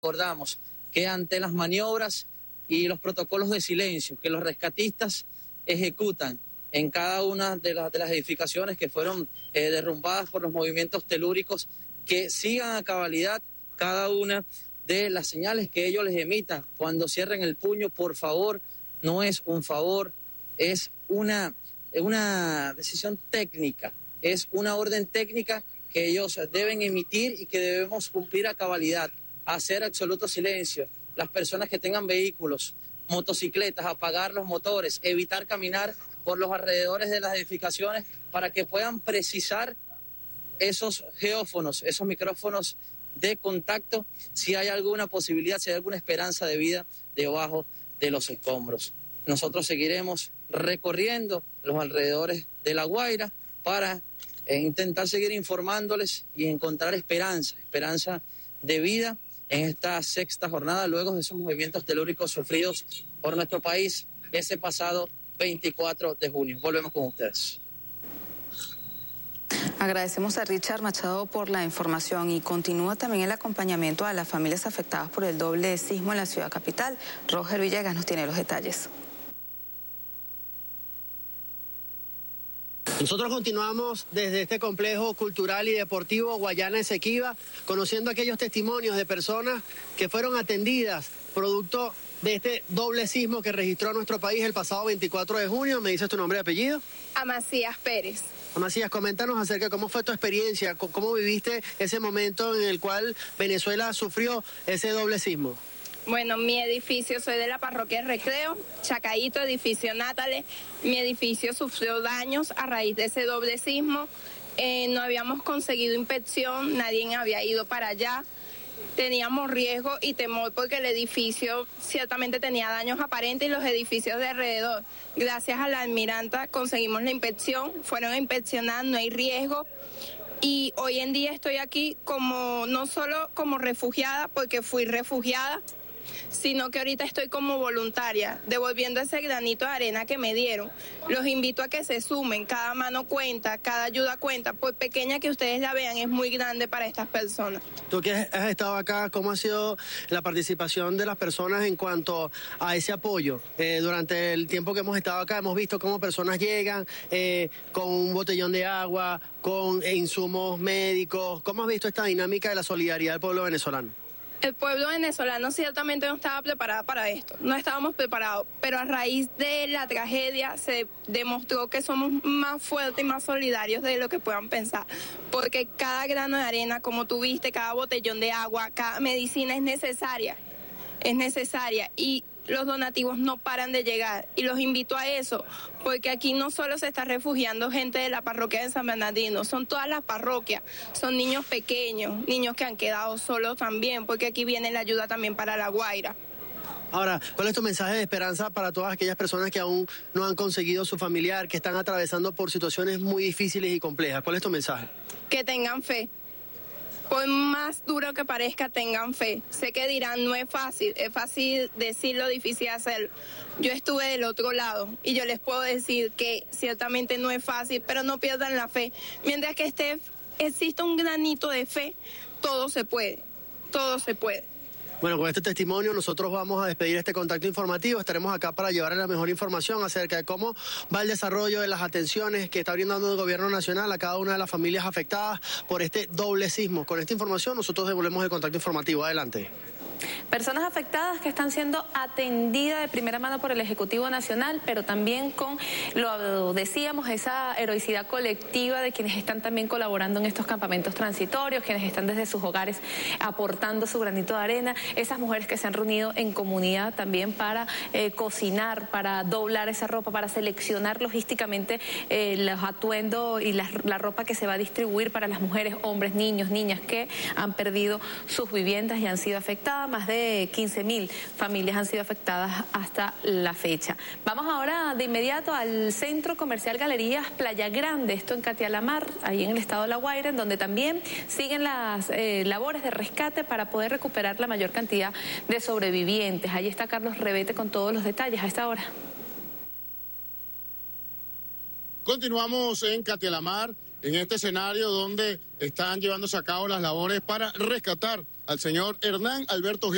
Recordamos que ante las maniobras y los protocolos de silencio que los rescatistas ejecutan en cada una de las edificaciones que fueron derrumbadas por los movimientos telúricos, que sigan a cabalidad cada una de las señales que ellos les emitan cuando cierren el puño. Por favor, no es un favor, es una decisión técnica, es una orden técnica que ellos deben emitir y que debemos cumplir a cabalidad. Hacer absoluto silencio. Las personas que tengan vehículos, motocicletas, apagar los motores, evitar caminar por los alrededores de las edificaciones para que puedan precisar esos geófonos, esos micrófonos de contacto, si hay alguna posibilidad, si hay alguna esperanza de vida debajo de los escombros. Nosotros seguiremos recorriendo los alrededores de La Guaira para intentar seguir informándoles y encontrar esperanza de vida en esta sexta jornada, luego de esos movimientos telúricos sufridos por nuestro país ese pasado 24 de junio. Volvemos con ustedes. Agradecemos a Richard Machado por la información y continúa también el acompañamiento a las familias afectadas por el doble sismo en la ciudad capital. Roger Villegas nos tiene los detalles. Nosotros continuamos desde este complejo cultural y deportivo Guayana Esequiba, conociendo aquellos testimonios de personas que fueron atendidas producto de este doble sismo que registró nuestro país el pasado 24 de junio. ¿Me dices tu nombre y apellido? Amacías Pérez. Amacías, coméntanos acerca de cómo fue tu experiencia, cómo viviste ese momento en el cual Venezuela sufrió ese doble sismo. Bueno, mi edificio, soy de la parroquia Recreo, Chacaíto, edificio Natales. Mi edificio sufrió daños a raíz de ese doble sismo. No habíamos conseguido inspección, nadie había ido para allá. Teníamos riesgo y temor porque el edificio ciertamente tenía daños aparentes y los edificios de alrededor. Gracias a la almiranta conseguimos la inspección, fueron a inspeccionar, no hay riesgo. Y hoy en día estoy aquí como no solo como refugiada, porque fui refugiada, sino que ahorita estoy como voluntaria, devolviendo ese granito de arena que me dieron. Los invito a que se sumen, cada mano cuenta, cada ayuda cuenta, por pequeña que ustedes la vean, es muy grande para estas personas. Tú que has estado acá, ¿cómo ha sido la participación de las personas en cuanto a ese apoyo? Durante el tiempo que hemos estado acá hemos visto cómo personas llegan con un botellón de agua, con insumos médicos. ¿Cómo has visto esta dinámica de la solidaridad del pueblo venezolano? El pueblo venezolano ciertamente no estaba preparado para esto, no estábamos preparados, pero a raíz de la tragedia se demostró que somos más fuertes y más solidarios de lo que puedan pensar, porque cada grano de arena, como tú viste, cada botellón de agua, cada medicina es necesaria y los donativos no paran de llegar y los invito a eso, porque aquí no solo se está refugiando gente de la parroquia de San Bernardino, son todas las parroquias, son niños pequeños, niños que han quedado solos también, porque aquí viene la ayuda también para La Guaira. Ahora, ¿cuál es tu mensaje de esperanza para todas aquellas personas que aún no han conseguido su familiar, que están atravesando por situaciones muy difíciles y complejas? ¿Cuál es tu mensaje? Que tengan fe. Por más duro que parezca, tengan fe. Sé que dirán, no es fácil decirlo, difícil hacerlo. Yo estuve del otro lado y yo les puedo decir que ciertamente no es fácil, pero no pierdan la fe. Mientras que exista un granito de fe, todo se puede, todo se puede. Bueno, con este testimonio nosotros vamos a despedir este contacto informativo. Estaremos acá para llevarle la mejor información acerca de cómo va el desarrollo de las atenciones que está brindando el gobierno nacional a cada una de las familias afectadas por este doble sismo. Con esta información nosotros devolvemos el contacto informativo. Adelante. Personas afectadas que están siendo atendidas de primera mano por el Ejecutivo Nacional, pero también con, lo decíamos, esa heroicidad colectiva de quienes están también colaborando en estos campamentos transitorios, quienes están desde sus hogares aportando su granito de arena, esas mujeres que se han reunido en comunidad también para cocinar, para doblar esa ropa, para seleccionar logísticamente los atuendos y la ropa que se va a distribuir para las mujeres, hombres, niños, niñas que han perdido sus viviendas y han sido afectadas. Más de 15.000 familias han sido afectadas hasta la fecha. Vamos ahora de inmediato al Centro Comercial Galerías Playa Grande, esto en Catialamar, ahí en el estado de La Guaira, en donde también siguen las labores de rescate para poder recuperar la mayor cantidad de sobrevivientes. Ahí está Carlos Revete con todos los detalles a esta hora. Continuamos en Catialamar, en este escenario donde están llevándose a cabo las labores para rescatar al señor Hernán Alberto Gil.